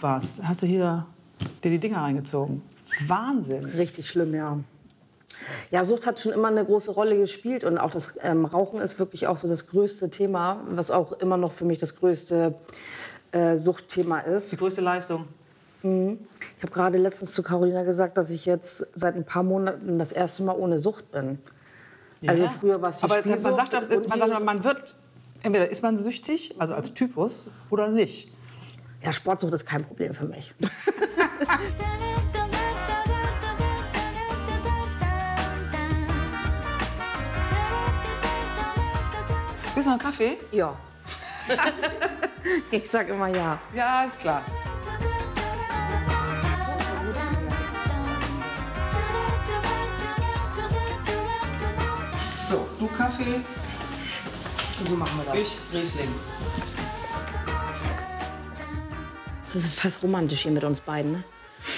drauf warst, hast du hier dir die Dinger reingezogen. Wahnsinn. Richtig schlimm, ja. Ja, Sucht hat schon immer eine große Rolle gespielt und auch das Rauchen ist wirklich auch so das größte Thema, was auch immer noch für mich das größte Suchtthema ist. Die größte Leistung. Ich habe gerade letztens zu Carolina gesagt, dass ich jetzt seit ein paar Monaten das erste Mal ohne Sucht bin. Ja. Also früher war es die Aber Spielsucht man sagt, und man wird, entweder ist man süchtig, also als Typus, oder nicht. ja, Sportsucht ist kein Problem für mich. Willst du noch einen Kaffee? Ja. Ich sag immer ja. Ja, ist klar. So, du Kaffee, So machen wir das. ich Riesling. Das ist fast romantisch hier mit uns beiden, ne?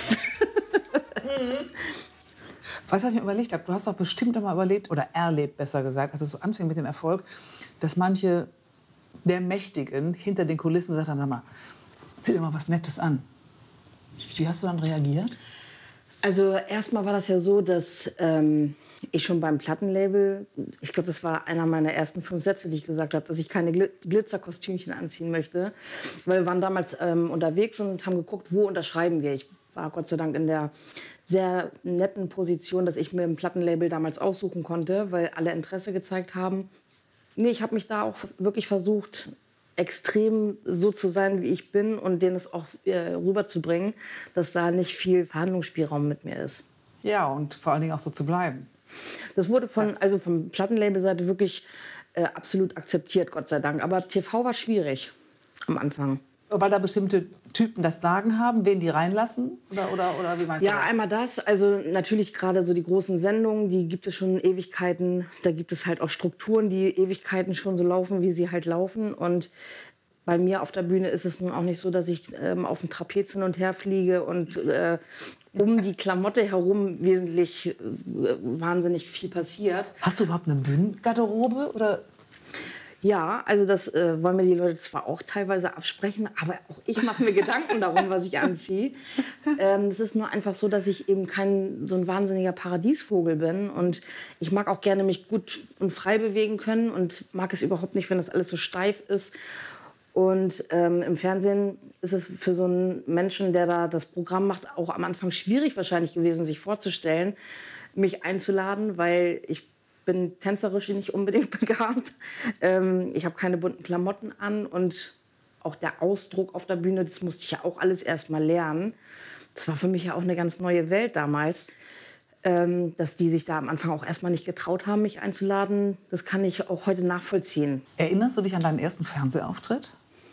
Weißt du, was ich mir überlegt habe? Du hast doch bestimmt einmal überlebt, oder erlebt, besser gesagt, als es so anfing mit dem Erfolg, dass manche der Mächtigen hinter den Kulissen gesagt haben, sag mal, zieh dir mal was Nettes an. Wie hast du dann reagiert? Also erstmal war das ja so, dass ich schon beim Plattenlabel, ich glaube, das war einer meiner ersten 5 Sätze, die ich gesagt habe, dass ich keine Glitzerkostümchen anziehen möchte. Weil wir waren damals unterwegs und haben geguckt, wo unterschreiben wir. Ich war Gott sei Dank in der sehr netten Position, dass ich mir ein Plattenlabel damals aussuchen konnte, weil alle Interesse gezeigt haben. Nee, ich habe mich da auch wirklich versucht, extrem so zu sein, wie ich bin und denen es auch rüberzubringen, dass da nicht viel Verhandlungsspielraum mit mir ist. Ja, und vor allen Dingen auch so zu bleiben. Das wurde von Plattenlabelseite wirklich absolut akzeptiert, Gott sei Dank. Aber TV war schwierig am Anfang. Weil da bestimmte Typen das Sagen haben, wen die reinlassen? Oder wie meinst du Ja, das? einmal das. Also natürlich gerade so die großen Sendungen, die gibt es schon Ewigkeiten. Da gibt es halt auch Strukturen, die Ewigkeiten schon so laufen, wie sie halt laufen. Und bei mir auf der Bühne ist es nun auch nicht so, dass ich auf dem Trapez hin und her fliege und um die Klamotte herum wesentlich wahnsinnig viel passiert. Hast du überhaupt eine Bühnengarderobe? Oder? Ja, also das wollen mir die Leute zwar auch teilweise absprechen, aber auch ich mache mir Gedanken darum, was ich anziehe. Es ist nur einfach so, dass ich eben kein so ein wahnsinniger Paradiesvogel bin und ich mag auch gerne mich gut und frei bewegen können und mag es überhaupt nicht, wenn das alles so steif ist. Und im Fernsehen ist es für so einen Menschen, der da das Programm macht, auch am Anfang schwierig wahrscheinlich gewesen, sich vorzustellen, mich einzuladen, weil ich bin tänzerisch nicht unbedingt begabt. Ich habe keine bunten Klamotten an und auch der Ausdruck auf der Bühne, das musste ich ja auch alles erst mal lernen. Das war für mich ja auch eine ganz neue Welt damals. Dass die sich da am Anfang auch erst mal nicht getraut haben, mich einzuladen, das kann ich auch heute nachvollziehen. Erinnerst du dich an deinen ersten Fernsehauftritt?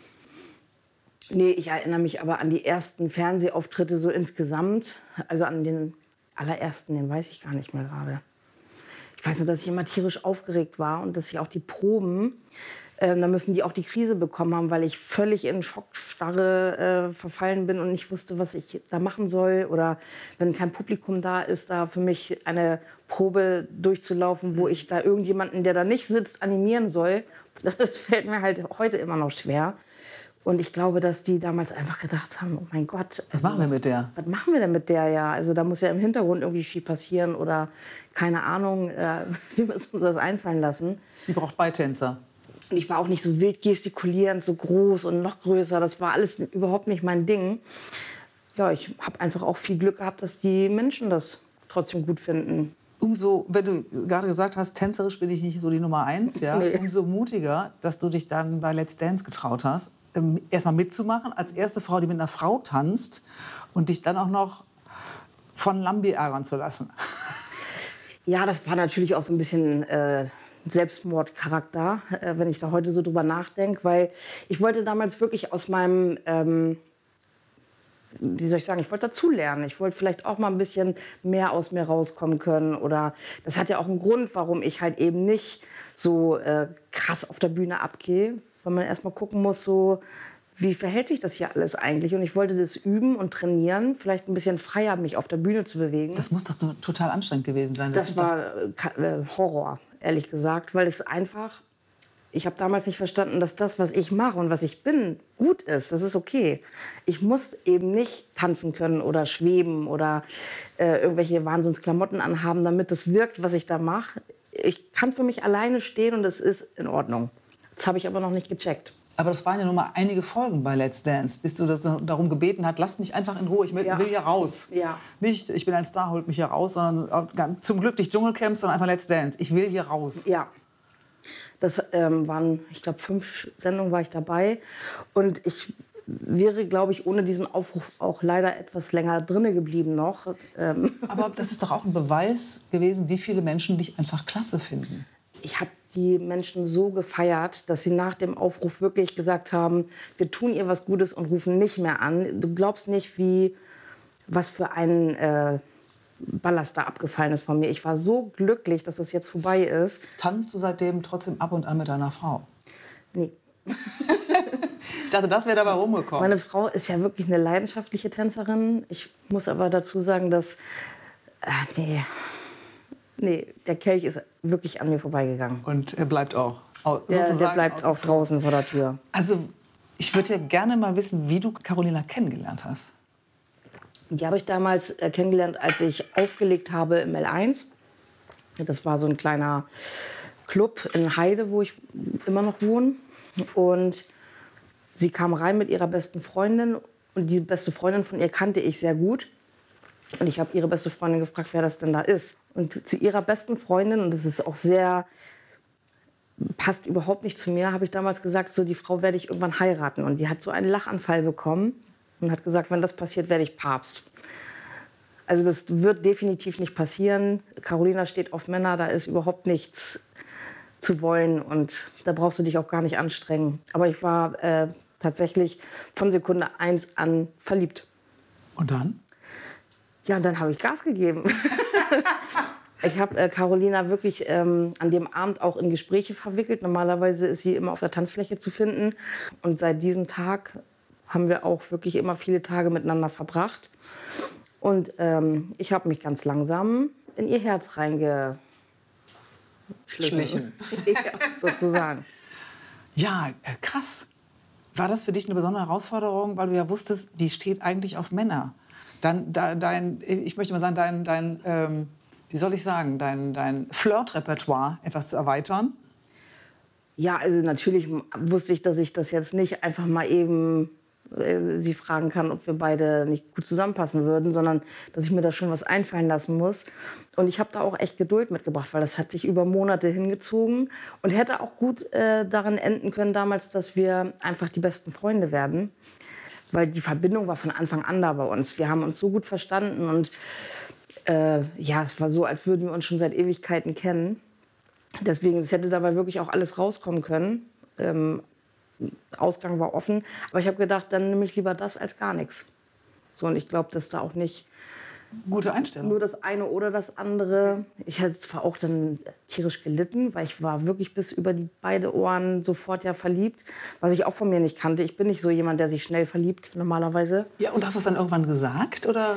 Nee, ich erinnere mich aber an die ersten Fernsehauftritte so insgesamt. Also an den allerersten, den weiß ich gar nicht mehr gerade. Ich weiß nur, dass ich immer tierisch aufgeregt war und dass ich auch die Proben, da müssen die auch die Krise bekommen haben, weil ich völlig in Schockstarre verfallen bin und nicht wusste, was ich da machen soll. Oder wenn kein Publikum da ist, da für mich eine Probe durchzulaufen, wo ich da irgendjemanden, der da nicht sitzt, animieren soll. Das fällt mir halt heute immer noch schwer. Und ich glaube, dass die damals einfach gedacht haben, oh mein Gott. Was machen wir mit der? Was machen wir denn mit der, ja? Also da muss ja im Hintergrund irgendwie viel passieren oder keine Ahnung. Wir müssen uns das einfallen lassen. Die braucht Beitänzer. Und ich war auch nicht so wild gestikulierend, so groß und noch größer. Das war alles überhaupt nicht mein Ding. Ja, ich habe einfach auch viel Glück gehabt, dass die Menschen das trotzdem gut finden. Umso, wenn du gerade gesagt hast, tänzerisch bin ich nicht so die Nummer 1, ja, Nee. umso mutiger, dass du dich dann bei Let's Dance getraut hast, erstmal mitzumachen, als erste Frau, die mit einer Frau tanzt und dich dann auch noch von Lambi ärgern zu lassen. Ja, das war natürlich auch so ein bisschen Selbstmordcharakter, wenn ich da heute so drüber nachdenke, weil ich wollte damals wirklich aus meinem, wie soll ich sagen, ich wollte dazulernen. Ich wollte vielleicht auch mal ein bisschen mehr aus mir rauskommen können. Oder das hat ja auch einen Grund, warum ich halt eben nicht so krass auf der Bühne abgehe, weil man erst mal gucken muss, so, wie verhält sich das hier alles eigentlich? Und ich wollte das üben und trainieren, vielleicht ein bisschen freier mich auf der Bühne zu bewegen. Das muss doch total anstrengend gewesen sein. Das war Horror, ehrlich gesagt, weil es einfach Ich habe damals nicht verstanden, dass das, was ich mache und was ich bin, gut ist. Das ist okay. Ich muss eben nicht tanzen können oder schweben oder irgendwelche Wahnsinnsklamotten anhaben, damit das wirkt, was ich da mache. Ich kann für mich alleine stehen und es ist in Ordnung. Das habe ich aber noch nicht gecheckt. Aber das waren ja nun mal einige Folgen bei Let's Dance, bis du darum gebeten hast, lasst mich einfach in Ruhe, ich will hier raus. Ja. Nicht, ich bin ein Star, holt mich hier raus, sondern zum Glück nicht Dschungelcamps, sondern einfach Let's Dance. Ich will hier raus. Ja. Das waren, ich glaube, 5 Sendungen war ich dabei. Und ich wäre, glaube ich, ohne diesen Aufruf auch leider etwas länger drinne geblieben noch. Aber das ist doch auch ein Beweis gewesen, wie viele Menschen dich einfach klasse finden. Ich habe die Menschen so gefeiert, dass sie nach dem Aufruf wirklich gesagt haben, wir tun ihr was Gutes und rufen nicht mehr an. Du glaubst nicht, was für ein Ballast da abgefallen ist von mir. Ich war so glücklich, dass das jetzt vorbei ist. Tanzt du seitdem trotzdem ab und an mit deiner Frau? Nee. Ich dachte, das wäre dabei rumgekommen. Meine Frau ist ja wirklich eine leidenschaftliche Tänzerin. Ich muss aber dazu sagen, dass... Nee, der Kelch ist wirklich an mir vorbeigegangen. Und er bleibt auch. Der bleibt auch draußen vor der Tür. Also, ich würde ja gerne mal wissen, wie du Carolina kennengelernt hast. Die habe ich damals kennengelernt, als ich aufgelegt habe im L1. Das war so ein kleiner Club in Heide, wo ich immer noch wohne. Und sie kam rein mit ihrer besten Freundin. Und die beste Freundin von ihr kannte ich sehr gut. Und ich habe ihre beste Freundin gefragt, wer das denn da ist. Und zu ihrer besten Freundin, und das ist auch sehr, passt überhaupt nicht zu mir, habe ich damals gesagt, so die Frau werde ich irgendwann heiraten. Und die hat so einen Lachanfall bekommen und hat gesagt, wenn das passiert, werde ich Papst. Also das wird definitiv nicht passieren. Carolina steht auf Männer, da ist überhaupt nichts zu wollen. Und da brauchst du dich auch gar nicht anstrengen. Aber ich war tatsächlich von Sekunde 1 an verliebt. Und dann? Ja, und dann habe ich Gas gegeben. Ich habe Carolina wirklich an dem Abend auch in Gespräche verwickelt. Normalerweise ist sie immer auf der Tanzfläche zu finden. Und seit diesem Tag haben wir auch wirklich immer viele Tage miteinander verbracht. Und ich habe mich ganz langsam in ihr Herz reingeschlichen. Ja, sozusagen. Ja, krass. War das für dich eine besondere Herausforderung, weil du ja wusstest, die steht eigentlich auf Männer? Ich möchte mal sagen, wie soll ich sagen, dein Flirt-Repertoire etwas zu erweitern? Ja, also natürlich wusste ich, dass ich das jetzt nicht einfach mal eben sie fragen kann, ob wir beide nicht gut zusammenpassen würden, sondern dass ich mir da schon was einfallen lassen muss. Und ich habe da auch echt Geduld mitgebracht, weil das hat sich über Monate hingezogen und hätte auch gut darin enden können damals, dass wir einfach die besten Freunde werden. Weil die Verbindung war von Anfang an da bei uns. Wir haben uns so gut verstanden und ja, es war so, als würden wir uns schon seit Ewigkeiten kennen. Deswegen, es hätte dabei wirklich auch alles rauskommen können. Ausgang war offen. Aber ich habe gedacht, dann nehme ich lieber das als gar nichts. So, und ich glaube, dass da auch nicht gute Einstellung. Nur das eine oder das andere. Ich hätte zwar auch dann tierisch gelitten, weil ich war wirklich bis über die beide Ohren sofort ja verliebt, was ich auch von mir nicht kannte. Ich bin nicht so jemand, der sich schnell verliebt, normalerweise. Ja, und hast du es dann irgendwann gesagt, oder?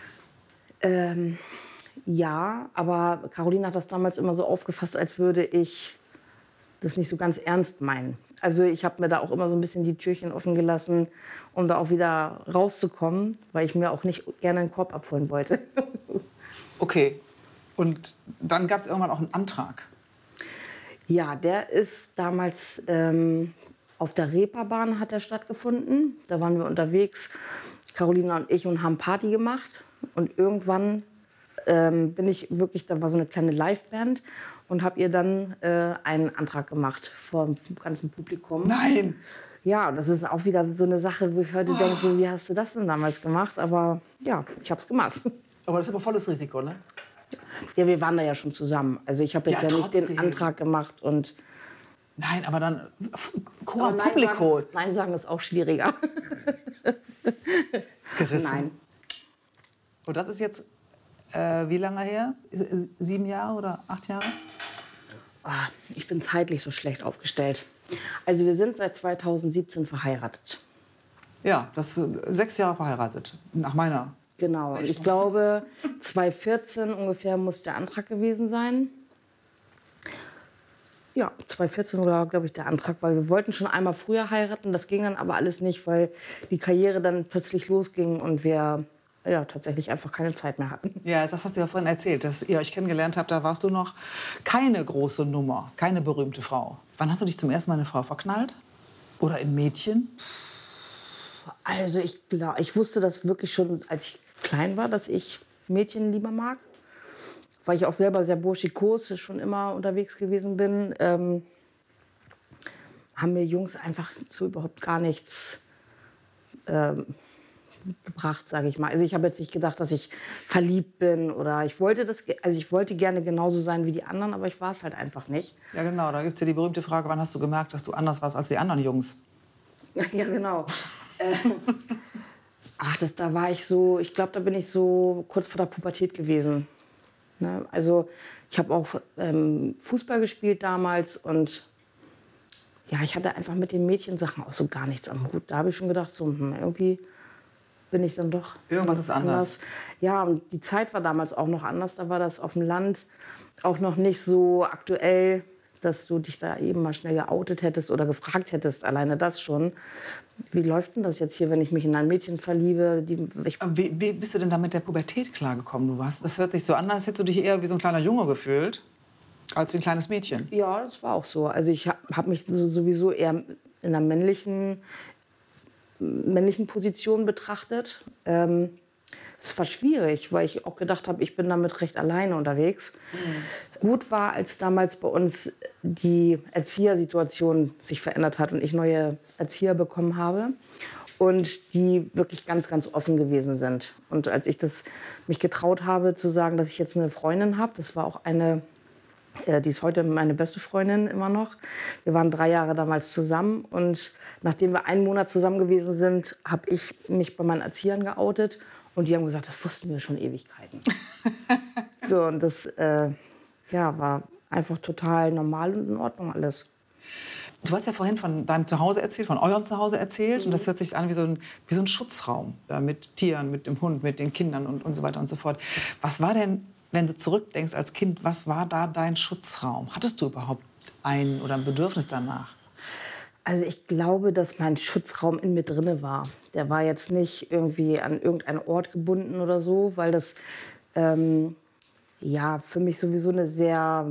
Ja, aber Carolina hat das damals immer so aufgefasst, als würde ich das nicht so ganz ernst meinen. Also ich habe mir da auch immer so ein bisschen die Türchen offen gelassen, um da auch wieder rauszukommen, weil ich mir auch nicht gerne einen Korb abholen wollte. Okay. Und dann gab es irgendwann auch einen Antrag. Ja, der ist damals auf der Reeperbahn hat der stattgefunden. Da waren wir unterwegs, Carolina und ich, und haben Party gemacht. Und irgendwann bin ich wirklich, da war so eine kleine Liveband und habe ihr dann einen Antrag gemacht vor dem ganzen Publikum. Nein! Ja, das ist auch wieder so eine Sache, wo ich heute denke, so, wie hast du das denn damals gemacht? Aber ja, ich habe es gemacht. Aber das ist aber volles Risiko, ne? Ja, wir waren da ja schon zusammen. Also ich habe jetzt ja nicht den Antrag gemacht und... Nein, aber dann Cora Publico. Nein sagen ist auch schwieriger. Gerissen. Nein. Und das ist jetzt, wie lange her? 7 Jahre oder 8 Jahre? Ich bin zeitlich so schlecht aufgestellt. Also wir sind seit 2017 verheiratet. Ja, das 6 Jahre verheiratet, nach meiner. Genau, und ich glaube, 2014 ungefähr muss der Antrag gewesen sein. Ja, 2014 war, glaube ich, der Antrag, weil wir wollten schon einmal früher heiraten. Das ging dann aber alles nicht, weil die Karriere dann plötzlich losging und wir ja, tatsächlich einfach keine Zeit mehr hatten. Ja, das hast du ja vorhin erzählt, dass ihr euch kennengelernt habt. Da warst du noch keine große Nummer, keine berühmte Frau. Wann hast du dich zum ersten Mal in eine Frau verknallt? Oder in Mädchen? Also ich wusste das wirklich schon, als ich klein war, dass ich Mädchen lieber mag. Weil ich auch selber sehr burschikos schon immer unterwegs gewesen bin, haben mir Jungs einfach so überhaupt gar nichts gebracht, sage ich mal. Also ich habe jetzt nicht gedacht, dass ich verliebt bin oder ich wollte gerne genauso sein wie die anderen, aber ich war es halt einfach nicht. Ja, genau. Da gibt es ja die berühmte Frage, wann hast du gemerkt, dass du anders warst als die anderen Jungs? Ja, genau. Da war ich so, ich glaube, da bin ich so kurz vor der Pubertät gewesen. Ne? Also ich habe auch Fußball gespielt damals und ja, ich hatte einfach mit den Mädchensachen auch so gar nichts am Hut. Da habe ich schon gedacht, so, irgendwie bin ich dann doch... Irgendwas ist anders. Ja, und die Zeit war damals auch noch anders. Da war das auf dem Land auch noch nicht so aktuell, dass du dich da eben mal schnell geoutet hättest oder gefragt hättest, alleine das schon. Wie läuft denn das jetzt hier, wenn ich mich in ein Mädchen verliebe? Wie bist du denn da mit der Pubertät klargekommen? Das hört sich so an, als hättest du dich eher wie so ein kleiner Junge gefühlt, als wie ein kleines Mädchen. Ja, das war auch so. Also ich hab mich sowieso eher in einer männlichen Position betrachtet. Es war schwierig, weil ich auch gedacht habe, ich bin damit recht alleine unterwegs. Gut war, als damals bei uns die Erziehersituation sich verändert hat und ich neue Erzieher bekommen habe und die wirklich ganz, ganz offen gewesen sind. Und als ich mich getraut habe zu sagen, dass ich jetzt eine Freundin habe, das war auch eine, die ist heute meine beste Freundin immer noch. Wir waren 3 Jahre damals zusammen und nachdem wir einen Monat zusammen gewesen sind, habe ich mich bei meinen Erziehern geoutet. Und die haben gesagt, das wussten wir schon Ewigkeiten. So, und das war einfach total normal und in Ordnung alles. Du hast ja vorhin von deinem Zuhause erzählt, von eurem Zuhause erzählt. Und das hört sich an wie so ein Schutzraum. Mit Tieren, mit dem Hund, mit den Kindern und so weiter und so fort. Was war denn, wenn du zurückdenkst als Kind, was war da dein Schutzraum? Hattest du überhaupt einen oder ein Bedürfnis danach? Also ich glaube, dass mein Schutzraum in mir drinne war. Der war jetzt nicht irgendwie an irgendeinen Ort gebunden oder so, weil das für mich sowieso eine sehr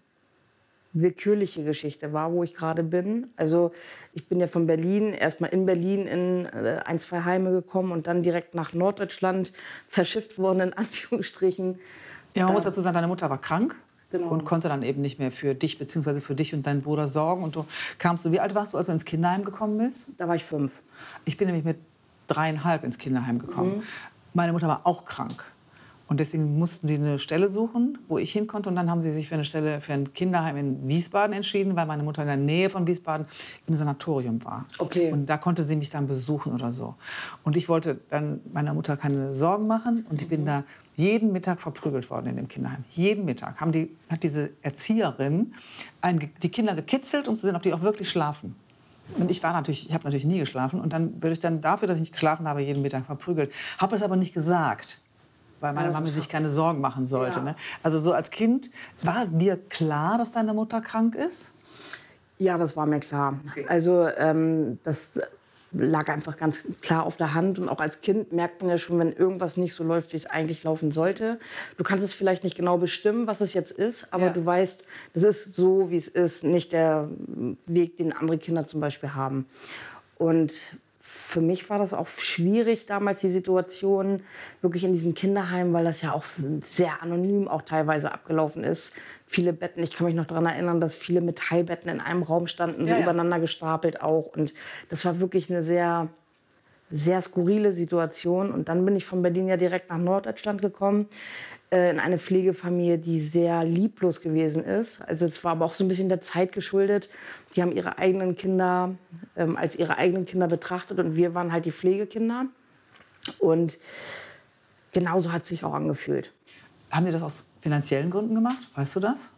willkürliche Geschichte war, wo ich gerade bin. Also ich bin ja von Berlin, erstmal in Berlin in 1, 2 Heime gekommen und dann direkt nach Norddeutschland verschifft worden, in Anführungsstrichen. Ja, man muss dazu sagen, deine Mutter war krank. Genau. Und konnte dann eben nicht mehr für dich bzw. für dich und deinen Bruder sorgen. Und wie alt warst du, als du ins Kinderheim gekommen bist? Da war ich 5. Ich bin nämlich mit 3,5 ins Kinderheim gekommen. Meine Mutter war auch krank. Und deswegen mussten sie eine Stelle suchen, wo ich hin konnte. Und dann haben sie sich für eine Stelle für ein Kinderheim in Wiesbaden entschieden, weil meine Mutter in der Nähe von Wiesbaden im Sanatorium war. Okay. Und da konnte sie mich dann besuchen oder so. Und ich wollte dann meiner Mutter keine Sorgen machen. Und ich bin da jeden Mittag verprügelt worden in dem Kinderheim. Jeden Mittag hat diese Erzieherin die Kinder gekitzelt, um zu sehen, ob die auch wirklich schlafen. Und ich habe natürlich nie geschlafen. Und dann würde ich dann dafür, dass ich nicht geschlafen habe, jeden Mittag verprügelt. Habe es aber nicht gesagt, weil meine Mama sich keine Sorgen machen sollte. Ja. Ne? Also so als Kind, war dir klar, dass deine Mutter krank ist? Ja, das war mir klar. Okay. Also das lag einfach ganz klar auf der Hand. Und auch als Kind merkt man ja schon, wenn irgendwas nicht so läuft, wie es eigentlich laufen sollte. Du kannst es vielleicht nicht genau bestimmen, was es jetzt ist, aber du weißt, das ist so, wie es ist, nicht der Weg, den andere Kinder zum Beispiel haben. Und für mich war das auch schwierig damals, die Situation wirklich in diesem Kinderheim, weil das ja auch sehr anonym auch teilweise abgelaufen ist. Viele Betten, ich kann mich noch daran erinnern, dass viele Metallbetten in einem Raum standen, so übereinander gestapelt auch. Und das war wirklich eine sehr, sehr skurrile Situation. Und dann bin ich von Berlin ja direkt nach Norddeutschland gekommen, in eine Pflegefamilie, die sehr lieblos gewesen ist. Also es war aber auch so ein bisschen der Zeit geschuldet. Die haben ihre eigenen Kinder als ihre eigenen Kinder betrachtet und wir waren halt die Pflegekinder. Und genauso hat es sich auch angefühlt. Haben die das aus finanziellen Gründen gemacht? Weißt du das?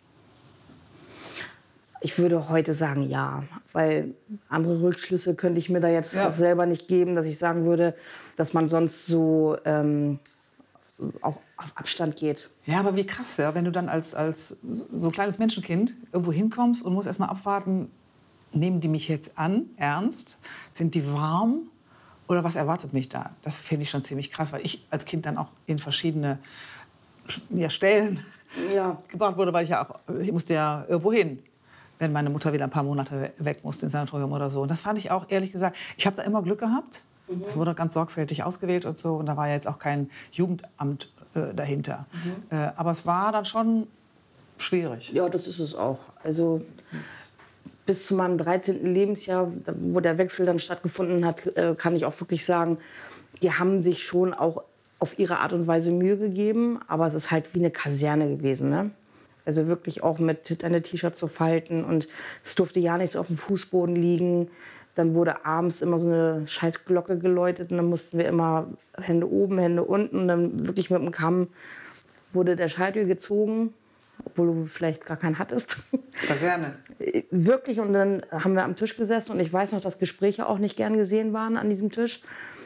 Ich würde heute sagen, ja. Weil andere Rückschlüsse könnte ich mir da jetzt auch selber nicht geben, dass ich sagen würde, dass man sonst so auch auf Abstand geht. Ja, aber wie krass, ja, wenn du dann als so kleines Menschenkind irgendwo hinkommst und musst erst mal abwarten, nehmen die mich jetzt an, ernst? Sind die warm? Oder was erwartet mich da? Das finde ich schon ziemlich krass, weil ich als Kind dann auch in verschiedene Stellen gebracht wurde, weil ich musste ja irgendwo hin, wenn meine Mutter wieder ein paar Monate weg musste ins Sanatorium oder so. Und das fand ich auch, ehrlich gesagt, ich habe da immer Glück gehabt. Das wurde ganz sorgfältig ausgewählt und so. Und da war ja jetzt auch kein Jugendamt dahinter. Aber es war dann schon schwierig. Ja, das ist es auch. Also bis zu meinem 13. Lebensjahr, wo der Wechsel dann stattgefunden hat, kann ich auch wirklich sagen, die haben sich schon auch auf ihre Art und Weise Mühe gegeben. Aber es ist halt wie eine Kaserne gewesen, ne? Also wirklich auch mit deine T-Shirts zu falten und es durfte ja nichts auf dem Fußboden liegen. Dann wurde abends immer so eine Scheißglocke geläutet und dann mussten wir immer Hände oben, Hände unten. Und dann wirklich mit dem Kamm wurde der Scheitel gezogen, obwohl du vielleicht gar keinen hattest. Kaserne. Wirklich, und dann haben wir am Tisch gesessen und ich weiß noch, dass Gespräche auch nicht gern gesehen waren an diesem Tisch.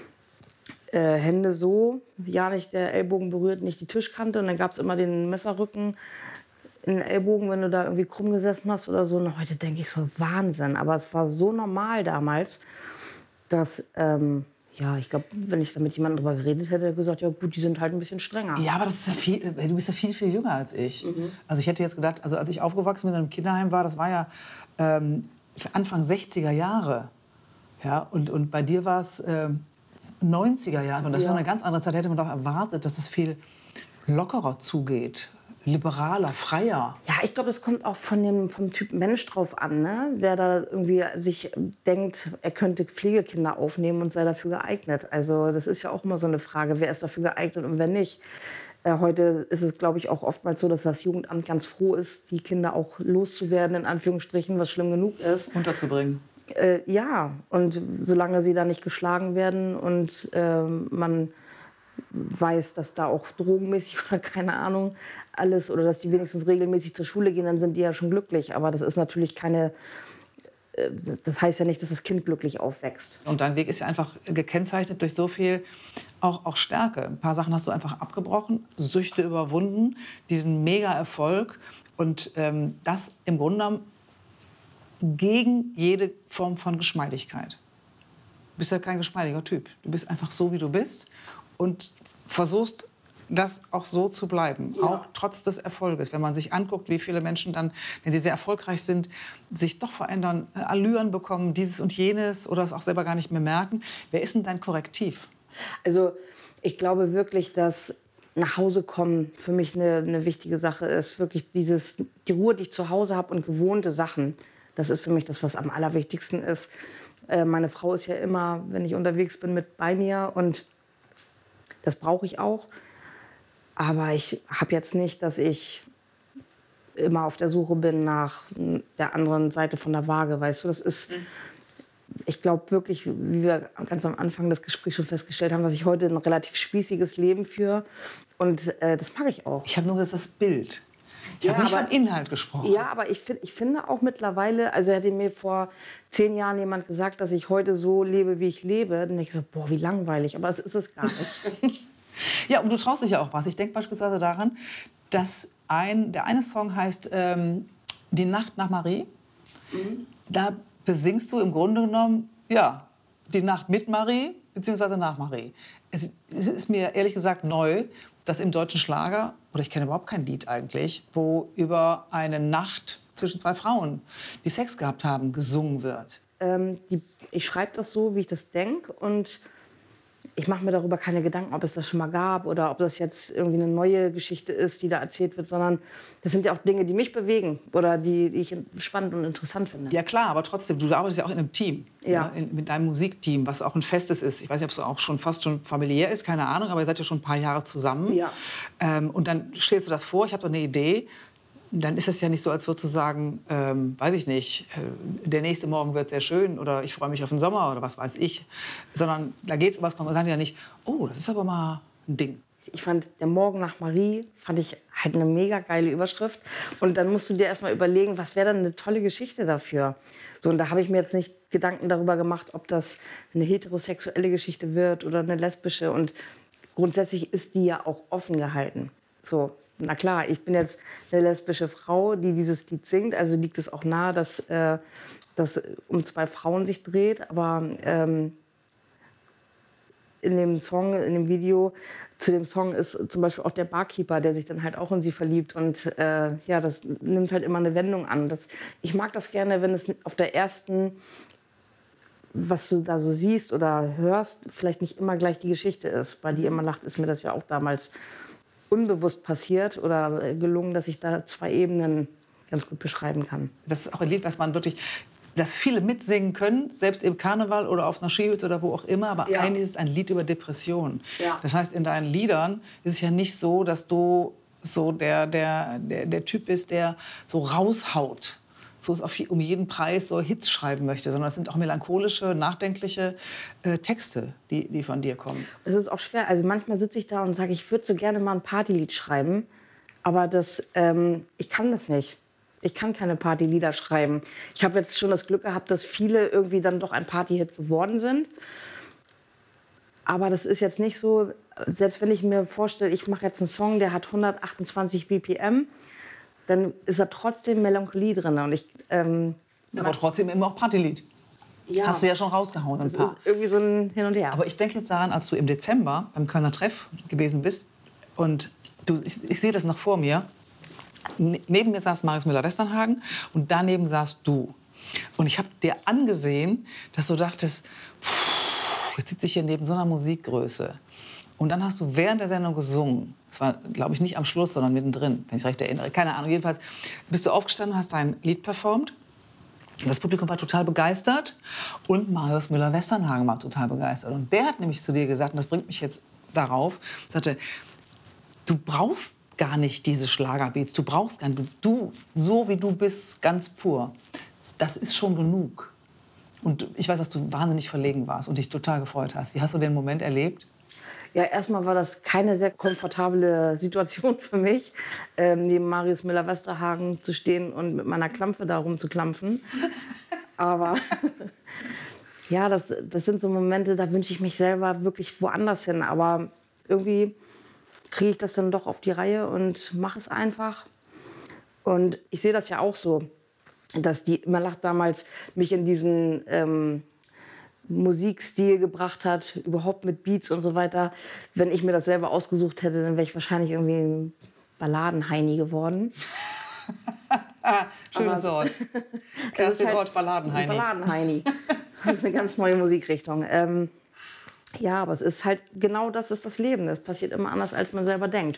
Hände so, ja nicht, der Ellbogen berührt nicht die Tischkante und dann gab es immer den Messerrücken in den Ellbogen, wenn du da irgendwie krumm gesessen hast oder so. Und heute denke ich so, Wahnsinn. Aber es war so normal damals, dass, ich glaube, wenn ich da mit jemandem drüber geredet hätte, hätte er gesagt, ja gut, die sind halt ein bisschen strenger. Ja, aber das ist ja viel, du bist ja viel, viel jünger als ich. Also ich hätte jetzt gedacht, also als ich aufgewachsen bin und im Kinderheim war, das war ja Anfang 60er Jahre. Ja, und bei dir war es 90er Jahre. Und das ist eine ganz andere Zeit. Da hätte man doch erwartet, dass es viel lockerer zugeht. Liberaler, freier. Ja, ich glaube, das kommt auch vom Typ Mensch drauf an, ne? Wer da irgendwie sich denkt, er könnte Pflegekinder aufnehmen und sei dafür geeignet. Also das ist ja auch immer so eine Frage, wer ist dafür geeignet und wer nicht. Heute ist es, glaube ich, auch oftmals so, dass das Jugendamt ganz froh ist, die Kinder auch loszuwerden, in Anführungsstrichen, was schlimm genug ist. Unterzubringen. Ja, und solange sie da nicht geschlagen werden und man weiß, dass da auch drogenmäßig oder keine Ahnung alles, oder dass die wenigstens regelmäßig zur Schule gehen, dann sind die ja schon glücklich. Aber das ist natürlich das heißt ja nicht, dass das Kind glücklich aufwächst. Und dein Weg ist ja einfach gekennzeichnet durch so viel auch Stärke. Ein paar Sachen hast du einfach abgebrochen, Süchte überwunden, diesen Mega-Erfolg und das im Grunde genommen gegen jede Form von Geschmeidigkeit. Du bist ja kein geschmeidiger Typ. Du bist einfach so, wie du bist und versuchst, das auch so zu bleiben, auch trotz des Erfolges. Wenn man sich anguckt, wie viele Menschen dann, wenn sie sehr erfolgreich sind, sich doch verändern, Allüren bekommen, dieses und jenes oder es auch selber gar nicht mehr merken. Wer ist denn dein Korrektiv? Also ich glaube wirklich, dass nach Hause kommen für mich eine wichtige Sache ist. Wirklich die Ruhe, die ich zu Hause habe und gewohnte Sachen. Das ist für mich das, was am allerwichtigsten ist. Meine Frau ist ja immer, wenn ich unterwegs bin, mit bei mir und das brauche ich auch. Aber ich habe jetzt nicht, dass ich immer auf der Suche bin nach der anderen Seite von der Waage, weißt du, das ist, ich glaube wirklich, wie wir ganz am Anfang des Gesprächs schon festgestellt haben, dass ich heute ein relativ spießiges Leben führe und das mag ich auch. Ich habe nur das Bild. Ich habe nicht von Inhalt gesprochen. Ja, aber ich finde auch mittlerweile, also hätte mir vor 10 Jahren jemand gesagt, dass ich heute so lebe, wie ich lebe, dann denke ich so, boah, wie langweilig, aber es ist es gar nicht. Ja, und du traust dich ja auch was. Ich denke beispielsweise daran, dass der eine Song heißt Die Nacht nach Marie. Da besingst du im Grunde genommen, ja, die Nacht mit Marie bzw. nach Marie. Es ist mir ehrlich gesagt neu, dass im deutschen Schlager, oder ich kenne überhaupt kein Lied eigentlich, wo über eine Nacht zwischen zwei Frauen, die Sex gehabt haben, gesungen wird. Ich schreibe das so, wie ich das denke und ich mache mir darüber keine Gedanken, ob es das schon mal gab oder ob das jetzt irgendwie eine neue Geschichte ist, die da erzählt wird, sondern das sind ja auch Dinge, die mich bewegen oder die ich spannend und interessant finde. Ja klar, aber trotzdem, du arbeitest ja auch in einem Team, ja. Mit deinem Musikteam, was auch ein festes ist. Ich weiß nicht, ob es auch schon fast schon familiär ist, keine Ahnung, aber ihr seid ja schon ein paar Jahre zusammen. Ja. Und dann stellst du das vor, ich habe doch eine Idee. Dann ist es ja nicht so, als würdest du sagen, weiß ich nicht, der nächste Morgen wird sehr schön oder ich freue mich auf den Sommer oder was weiß ich. Sondern da geht es um was, man sagt ja nicht, oh, das ist aber mal ein Ding. Ich fand, der Morgen nach Marie fand ich halt eine mega geile Überschrift. Und dann musst du dir erst mal überlegen, was wäre dann eine tolle Geschichte dafür. So, und da habe ich mir jetzt nicht Gedanken darüber gemacht, ob das eine heterosexuelle Geschichte wird oder eine lesbische. Und grundsätzlich ist die ja auch offen gehalten. So, na klar, ich bin jetzt eine lesbische Frau, die dieses Lied singt, also liegt es auch nahe, dass das um 2 Frauen sich dreht, aber in dem Song, in dem Video zu dem Song ist zum Beispiel auch der Barkeeper, der sich dann halt auch in sie verliebt. Und ja, das nimmt halt immer eine Wendung an. Ich mag das gerne, wenn es auf der ersten, was du da so siehst oder hörst, vielleicht nicht immer gleich die Geschichte ist. Bei Die immer lacht ist mir das ja auch damals unbewusst passiert oder gelungen, dass ich da 2 Ebenen ganz gut beschreiben kann. Das ist auch ein Lied, was man wirklich, dass viele mitsingen können, selbst im Karneval oder auf einer Skihütte oder wo auch immer. Aber Ja. eigentlich ist es ein Lied über Depressionen. Ja. Das heißt, in deinen Liedern ist es ja nicht so, dass du so der Typ bist, der so raushaut. So ist um jeden Preis so Hits schreiben möchte. Sondern es sind auch melancholische, nachdenkliche Texte, die von dir kommen. Das ist auch schwer. Also manchmal sitze ich da und sage, ich würde so gerne mal ein Partylied schreiben. Aber ich kann das nicht. Ich kann keine Partylieder schreiben. Ich habe jetzt schon das Glück gehabt, dass viele irgendwie dann doch ein Partyhit geworden sind. Aber das ist jetzt nicht so, selbst wenn ich mir vorstelle, ich mache jetzt einen Song, der hat 128 BPM, dann ist da trotzdem Melancholie drin. Und Aber trotzdem immer auch Partylied. ja, Hast du ja schon rausgehauen, ein das paar. ist irgendwie so ein Hin und Her. Aber ich denke jetzt daran, als du im Dezember beim Kölner Treff gewesen bist und ich sehe das noch vor mir. Neben mir saß Marius Müller-Westernhagen und daneben saßt du. Und ich habe dir angesehen, dass du dachtest, jetzt sitze ich hier neben so einer Musikgröße. Und dann hast du während der Sendung gesungen. Das war, glaube ich, nicht am Schluss, sondern mittendrin, wenn ich es recht erinnere. Keine Ahnung. Jedenfalls bist du aufgestanden und hast dein Lied performt. Das Publikum war total begeistert und Marius Müller-Westernhagen war total begeistert. Und der hat nämlich zu dir gesagt, und das bringt mich jetzt darauf, sagte, du brauchst gar nicht diese Schlagerbeats, du brauchst gar nicht, du, so wie du bist, ganz pur, das ist schon genug. Und ich weiß, dass du wahnsinnig verlegen warst und dich total gefreut hast. Wie hast du den Moment erlebt? Ja, erstmal war das keine sehr komfortable Situation für mich, neben Marius Müller-Westernhagen zu stehen und mit meiner Klampfe da rumzuklampfen. Aber ja, das sind so Momente, da wünsche ich mich selber wirklich woanders hin. Aber irgendwie kriege ich das dann doch auf die Reihe und mache es einfach. Und ich sehe das ja auch so, dass die Immer lacht damals mich in diesen Musikstil gebracht hat, überhaupt mit Beats und so weiter. Wenn ich mir das selber ausgesucht hätte, dann wäre ich wahrscheinlich irgendwie ein Balladenheini geworden. Schönes Wort. Kerstin Ort, Balladenheini. Balladenheini. Das ist eine ganz neue Musikrichtung. Ja, aber es ist halt, genau das ist das Leben. Das passiert immer anders, als man selber denkt.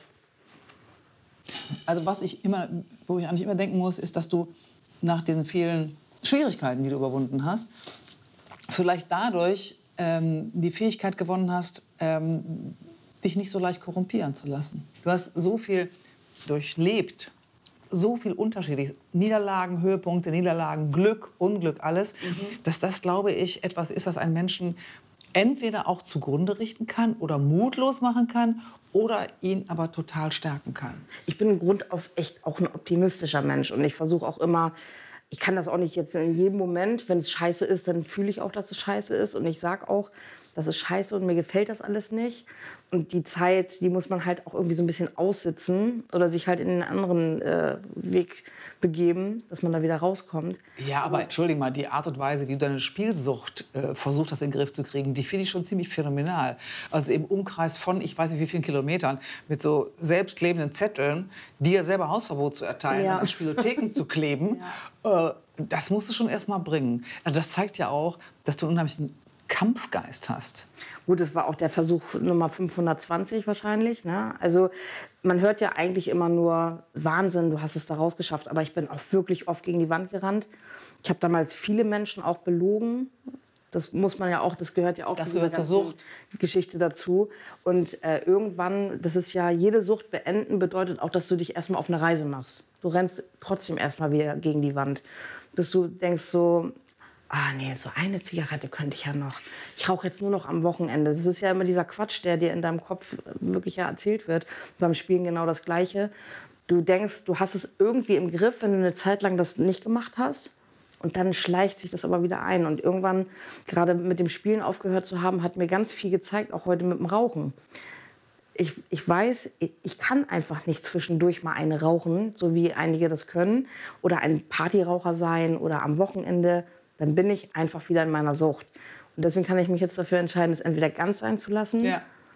Also wo ich eigentlich immer denken muss, ist, dass du nach diesen vielen Schwierigkeiten, die du überwunden hast, vielleicht dadurch die Fähigkeit gewonnen hast, dich nicht so leicht korrumpieren zu lassen. Du hast so viel durchlebt, so viel unterschiedlich, Niederlagen, Höhepunkte, Niederlagen, Glück, Unglück, alles, dass das, glaube ich, etwas ist, was einen Menschen entweder auch zugrunde richten kann oder mutlos machen kann oder ihn aber total stärken kann. Ich bin im Grund auf echt auch ein optimistischer Mensch und ich versuche auch immer, ich kann das auch nicht jetzt in jedem Moment, wenn es scheiße ist, dann fühle ich auch, dass es scheiße ist und ich sage auch, das ist scheiße und mir gefällt das alles nicht. Und die Zeit, die muss man halt auch irgendwie so ein bisschen aussitzen oder sich halt in einen anderen Weg begeben, dass man da wieder rauskommt. Ja, aber entschuldige mal, die Art und Weise, wie du deine Spielsucht versucht hast in den Griff zu kriegen, die finde ich schon ziemlich phänomenal. Also im Umkreis von, ich weiß nicht wie vielen Kilometern, mit so selbstklebenden Zetteln, dir selber Hausverbot zu erteilen Ja. und an Spielotheken zu kleben, das musst du schon erst mal bringen. Also das zeigt ja auch, dass du einen unheimlichen Kampfgeist hast. Gut, es war auch der Versuch Nummer 520 wahrscheinlich. Ne? Also man hört ja eigentlich immer nur, Wahnsinn, du hast es da rausgeschafft. Aber ich bin auch wirklich oft gegen die Wand gerannt. Ich habe damals viele Menschen auch belogen. Das muss man ja auch, das gehört ja auch Das zu dieser gehört zur ganzen Sucht. Geschichte dazu. Und irgendwann, das ist ja, jede Sucht beenden bedeutet auch, dass du dich erstmal auf eine Reise machst. Du rennst trotzdem erstmal wieder gegen die Wand. Bis du denkst so, ah nee, so eine Zigarette könnte ich ja noch. Ich rauche jetzt nur noch am Wochenende. Das ist ja immer dieser Quatsch, der dir in deinem Kopf wirklich ja erzählt wird. Beim Spielen genau das Gleiche. Du denkst, du hast es irgendwie im Griff, wenn du eine Zeit lang das nicht gemacht hast. Und dann schleicht sich das aber wieder ein. Und irgendwann, gerade mit dem Spielen aufgehört zu haben, hat mir ganz viel gezeigt, auch heute mit dem Rauchen. Ich weiß, ich kann einfach nicht zwischendurch mal eine rauchen, so wie einige das können, oder ein Partyraucher sein oder am Wochenende. Dann bin ich einfach wieder in meiner Sucht. Und deswegen kann ich mich jetzt dafür entscheiden, es entweder ganz sein zu lassen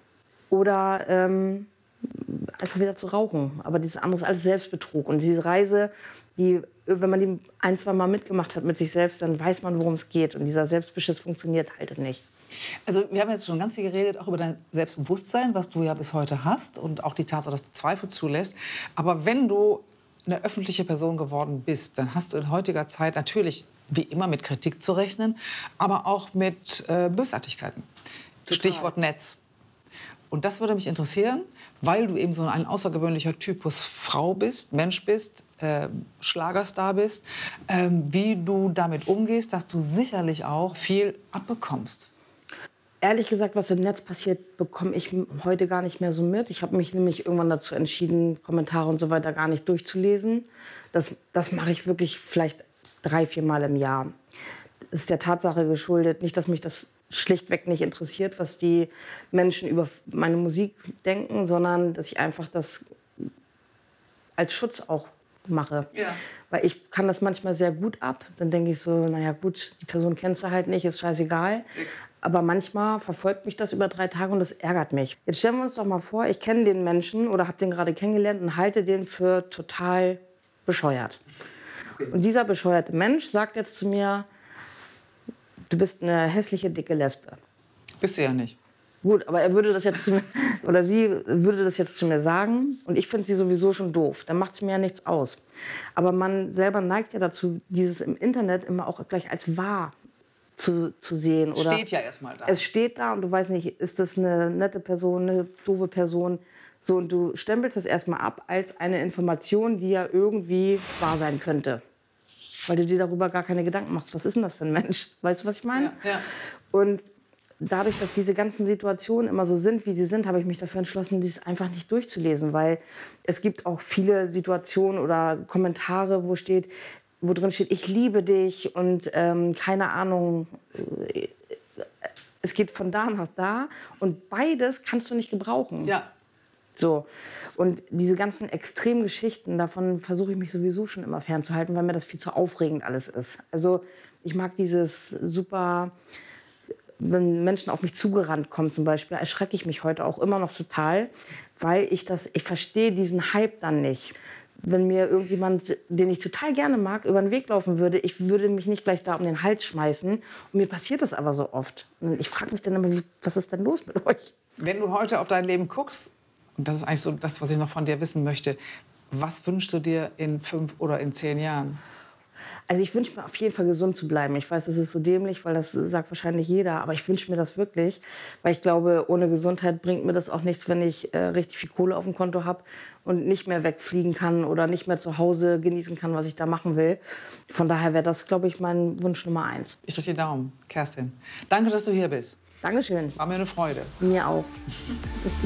oder einfach wieder zu rauchen. Aber dieses andere ist alles Selbstbetrug. Und diese Reise, die, wenn man die ein-, zwei Mal mitgemacht hat mit sich selbst, dann weiß man, worum es geht. Und dieser Selbstbeschiss funktioniert halt nicht. Also wir haben jetzt schon ganz viel geredet, auch über dein Selbstbewusstsein, was du ja bis heute hast und auch die Tatsache, dass du Zweifel zulässt. Aber wenn du eine öffentliche Person geworden bist, dann hast du in heutiger Zeit natürlich wie immer mit Kritik zu rechnen, aber auch mit Bösartigkeiten. Stichwort Netz. Und das würde mich interessieren, weil du eben so ein außergewöhnlicher Typus Frau bist, Mensch bist, Schlagerstar bist, wie du damit umgehst, dass du sicherlich auch viel abbekommst. Ehrlich gesagt, was im Netz passiert, bekomme ich heute gar nicht mehr so mit. Ich habe mich nämlich irgendwann dazu entschieden, Kommentare und so weiter gar nicht durchzulesen. Das mache ich wirklich vielleicht 3-, 4 Mal im Jahr. Das ist der Tatsache geschuldet, nicht, dass mich das schlichtweg nicht interessiert, was die Menschen über meine Musik denken, sondern dass ich einfach das als Schutz auch mache. Ja. Weil ich kann das manchmal sehr gut ab. Dann denke ich so, naja gut, die Person kennst du halt nicht, ist scheißegal. Aber manchmal verfolgt mich das über 3 Tage und das ärgert mich. Jetzt stellen wir uns doch mal vor, ich kenne den Menschen oder habe den gerade kennengelernt und halte den für total bescheuert. Okay. Und dieser bescheuerte Mensch sagt jetzt zu mir, du bist eine hässliche, dicke Lesbe. Bist du ja nicht. Gut, aber er würde das jetzt zu mir, oder sie würde das jetzt zu mir sagen und ich finde sie sowieso schon doof. Dann macht es mir ja nichts aus. Aber man selber neigt ja dazu, dieses im Internet immer auch gleich als wahr zu sehen. Es steht ja erstmal da. Es steht da und du weißt nicht, ist das eine nette Person, eine doofe Person. So, und du stempelst das erstmal ab als eine Information, die ja irgendwie wahr sein könnte. Weil du dir darüber gar keine Gedanken machst. Was ist denn das für ein Mensch? Weißt du, was ich meine? Ja, ja. Und dadurch, dass diese ganzen Situationen immer so sind, wie sie sind, habe ich mich dafür entschlossen, dies einfach nicht durchzulesen. Weil es gibt auch viele Situationen oder Kommentare, wo drin steht, ich liebe dich und keine Ahnung, es geht von da nach da und beides kannst du nicht gebrauchen. Ja. So. Und diese ganzen Extremgeschichten, davon versuche ich mich sowieso schon immer fernzuhalten, weil mir das viel zu aufregend alles ist. Also ich mag dieses super, wenn Menschen auf mich zugerannt kommen zum Beispiel, erschrecke ich mich heute auch immer noch total, weil ich verstehe diesen Hype dann nicht. Wenn mir irgendjemand, den ich total gerne mag, über den Weg laufen würde, ich würde mich nicht gleich da um den Hals schmeißen. Und mir passiert das aber so oft. Und ich frage mich dann immer, was ist denn los mit euch? Wenn du heute auf dein Leben guckst, und das ist eigentlich so das, was ich noch von dir wissen möchte, was wünschst du dir in 5 oder in 10 Jahren? Also ich wünsche mir auf jeden Fall gesund zu bleiben. Ich weiß, das ist so dämlich, weil das sagt wahrscheinlich jeder. Aber ich wünsche mir das wirklich, weil ich glaube, ohne Gesundheit bringt mir das auch nichts, wenn ich richtig viel Kohle auf dem Konto habe und nicht mehr wegfliegen kann oder nicht mehr zu Hause genießen kann, was ich da machen will. Von daher wäre das, glaube ich, mein Wunsch Nummer 1. Ich drücke die Daumen, Kerstin. Danke, dass du hier bist. Dankeschön. War mir eine Freude. Mir auch.